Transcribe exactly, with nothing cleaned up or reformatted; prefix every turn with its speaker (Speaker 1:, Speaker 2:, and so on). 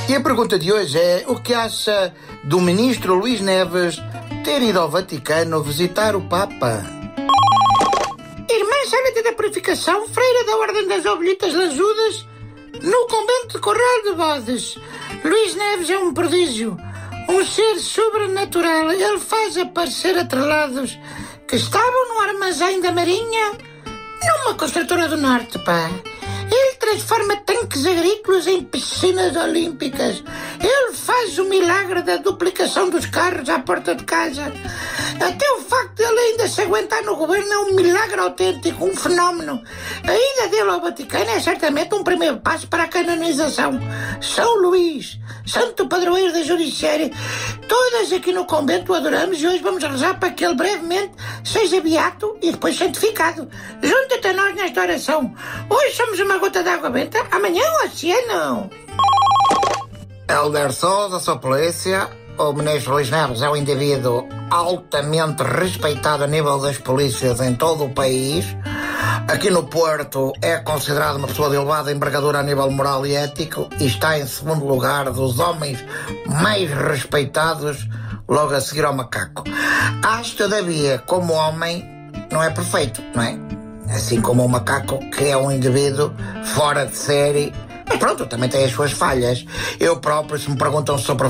Speaker 1: E a pergunta de hoje é: o que acha do ministro Luís Neves ter ido ao Vaticano visitar o Papa?
Speaker 2: Irmã Sávita da Purificação, freira da Ordem das Ovelhitas Lajudas, no convento de Corral de Bodes. Luís Neves é um prodígio, um ser sobrenatural. Ele faz aparecer atrelados que estavam no armazém da Marinha, numa construtora do Norte, pá. Ele transforma tanques agrícolas em piscinas olímpicas. Ele faz o milagre da duplicação dos carros à porta de casa. Até o facto de ele ainda se aguentar no governo é um milagre autêntico, um fenómeno. A ida dele ao Vaticano é certamente um primeiro passo para a canonização. São Luís, santo padroeiro da Judiciária, todas aqui no convento o adoramos e hoje vamos rezar para que ele brevemente seja beato e depois santificado. Junta-te a nós nesta oração. Hoje somos uma gota de água benta, amanhã o oceano.
Speaker 1: Helder Sousa, sua polícia. O ministro Luís Neves é um indivíduo altamente respeitado a nível das polícias em todo o país. Aqui no Porto é considerado uma pessoa de elevada envergadura a nível moral e ético e está em segundo lugar dos homens mais respeitados, logo a seguir ao macaco. Acho, todavia, como homem, não é perfeito, não é? Assim como o macaco, que é um indivíduo fora de série. Mas pronto, também tem as suas falhas. Eu próprio, se me perguntam sobre